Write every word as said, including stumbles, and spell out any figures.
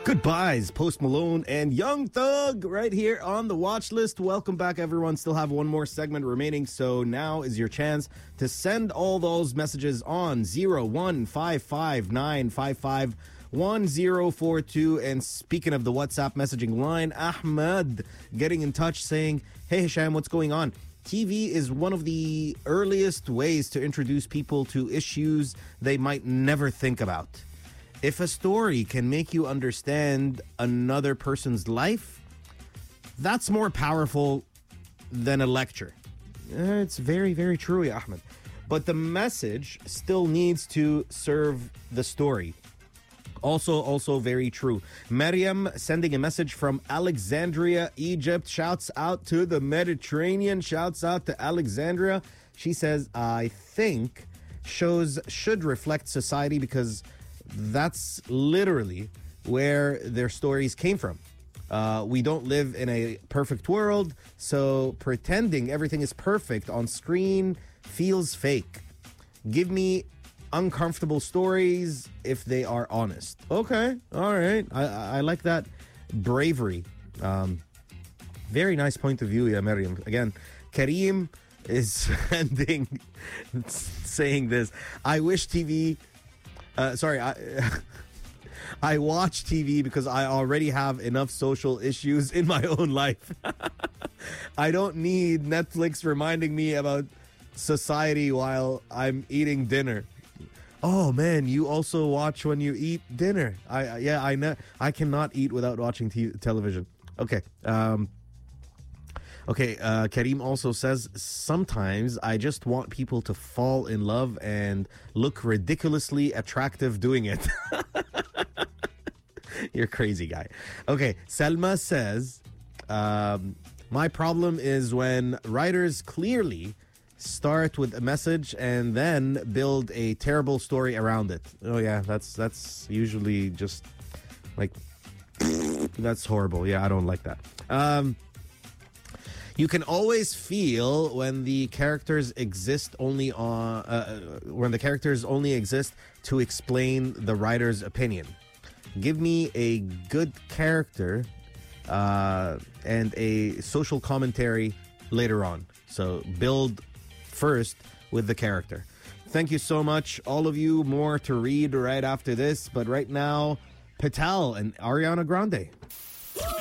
Goodbyes, Post Malone and Young Thug right here on the watch list. Welcome back, everyone. Still have one more segment remaining, so now is your chance to send all those messages on zero one five five nine five five one zero four two. And speaking of the WhatsApp messaging line, Ahmed getting in touch saying, hey Hisham, what's going on? T V is one of the earliest ways to introduce people to issues they might never think about. If a story can make you understand another person's life, that's more powerful than a lecture. It's very, very true, ya Ahmed. But the message still needs to serve the story. Also, also very true. Mariam sending a message from Alexandria, Egypt. Shouts out to the Mediterranean. Shouts out to Alexandria. She says, I think shows should reflect society because that's literally where their stories came from. Uh, we don't live in a perfect world, so pretending everything is perfect on screen feels fake. Give me uncomfortable stories if they are honest. Okay, all right. I, I like that bravery. Um, very nice point of view, yeah, Mariam. Again, Kareem is sending, saying this. I wish T V... Uh, sorry, I I watch T V because I already have enough social issues in my own life. I don't need Netflix reminding me about society while I'm eating dinner. Oh man, you also watch when you eat dinner. I yeah, I know. I cannot eat without watching t- television. Okay. Um, Okay, uh, Kareem also says, sometimes I just want people to fall in love and look ridiculously attractive doing it. You're a crazy guy. Okay, Selma says, um, my problem is when writers clearly start with a message and then build a terrible story around it. Oh yeah, that's that's usually just like, that's horrible. Yeah, I don't like that. Um... You can always feel when the characters exist only on uh, when the characters only exist to explain the writer's opinion. Give me a good character uh, and a social commentary later on. So build first with the character. Thank you so much, all of you. More to read right after this, but right now, Patel and Ariana Grande.